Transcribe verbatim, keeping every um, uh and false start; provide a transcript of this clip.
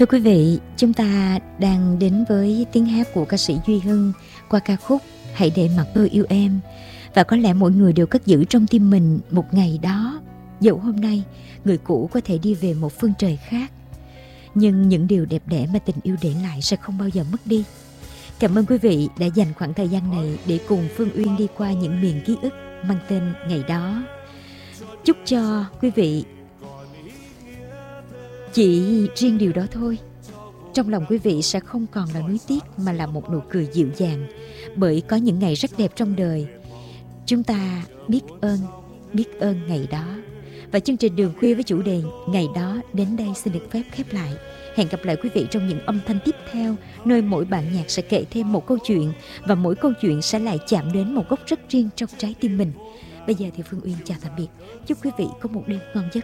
Thưa quý vị, chúng ta đang đến với tiếng hát của ca sĩ Duy Hưng qua ca khúc Hãy để mặt tôi yêu em. Và có lẽ mỗi người đều cất giữ trong tim mình một ngày đó, dẫu hôm nay người cũ có thể đi về một phương trời khác, nhưng những điều đẹp đẽ mà tình yêu để lại sẽ không bao giờ mất đi. Cảm ơn quý vị đã dành khoảng thời gian này để cùng Phương Uyên đi qua những miền ký ức mang tên ngày đó. Chúc cho quý vị chỉ riêng điều đó thôi, trong lòng quý vị sẽ không còn là nuối tiếc mà là một nụ cười dịu dàng, bởi có những ngày rất đẹp trong đời. Chúng ta biết ơn, biết ơn ngày đó. Và chương trình Đường Khuya với chủ đề Ngày đó đến đây xin được phép khép lại. Hẹn gặp lại quý vị trong những âm thanh tiếp theo, nơi mỗi bản nhạc sẽ kể thêm một câu chuyện, và mỗi câu chuyện sẽ lại chạm đến một góc rất riêng trong trái tim mình. Bây giờ thì Phương Uyên chào tạm biệt. Chúc quý vị có một đêm ngon giấc.